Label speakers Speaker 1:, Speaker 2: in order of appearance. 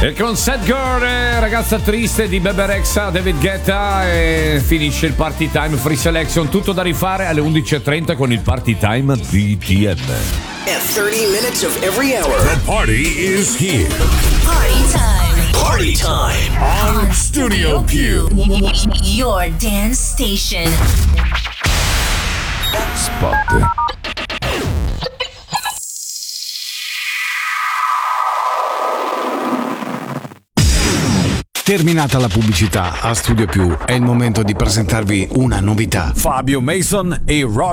Speaker 1: E con Sad Girl, ragazza triste di Bebe Rexha, David Guetta, e finisce il Party Time Free Selection. Tutto da rifare alle 11.30 con il Party Time BTM.
Speaker 2: At 30 minutes of every hour.
Speaker 3: The party is here.
Speaker 4: Party time.
Speaker 2: Party time.
Speaker 3: On Studio Q.
Speaker 4: Your dance station.
Speaker 1: Spot.
Speaker 5: Terminata la pubblicità a Studio Più, è il momento di presentarvi una novità.
Speaker 6: Fabio Mason e Rock